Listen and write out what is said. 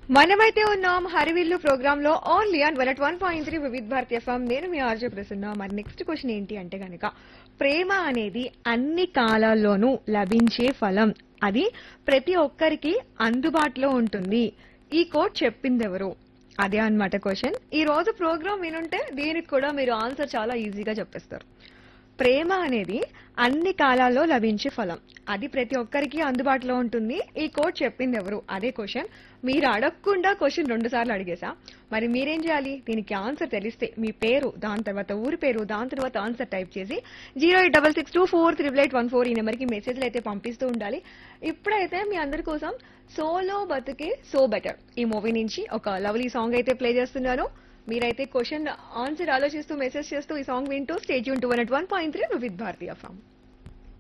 మనమైతే ఉన్నాం హరివిల్లు ప్రోగ్రామ్ లో ఓన్లీ ఆన్ 101.3 వివిధ భారతి ఎఫ్ఎం. నేను మీ ఆర్జే ప్రసన్న. మరి నెక్స్ట్ క్వశ్చన్ ఏంటి అంటే గనక, ప్రేమ అనేది అన్ని కాలాల్లోనూ లభించే ఫలం. అది ప్రతి ఒక్కరికి అందుబాటులో ఉంటుంది. ఈ కోట్ చెప్పిందెవరు? అదే అన్నమాట క్వశ్చన్. ఈ రోజు ప్రోగ్రామ్ వినుంటే దీనికి కూడా మీరు ఆన్సర్ చాలా ఈజీగా చెప్పేస్తారు. ప్రేమ అనేది అన్ని కాలాల్లో లభించే ఫలం. అది ప్రతి ఒక్కరికి అందుబాటులో ఉంటుంది. ఈ కోట్ చెప్పింది ఎవరు? అదే క్వశ్చన్. మీరు అడగకుండా క్వశ్చన్ 2 సార్లు అడిగేసా. మరి మీరేం చేయాలి? దీనికి ఆన్సర్ తెలిస్తే మీ పేరు, దాని తర్వాత ఊరి పేరు, దాని తర్వాత ఆన్సర్ టైప్ చేసి 08662438814 ఈ నెంబర్కి మెసేజ్లు అయితే పంపిస్తూ ఉండాలి. ఇప్పుడైతే మీ అందరి కోసం సోలో బతుకే సో బెటర్ ఈ మూవీ నుంచి ఒక లవ్లీ సాంగ్ అయితే ప్లే చేస్తున్నాను. మీరైతే క్వశ్చన్ ఆన్సర్ ఆలోచిస్తూ మెసేజ్ చేస్తూ ఈ సాంగ్ వింటూ స్టే ట్యూన్ టు 101.3 వివిధ భారతి ఎఫ్ఎం.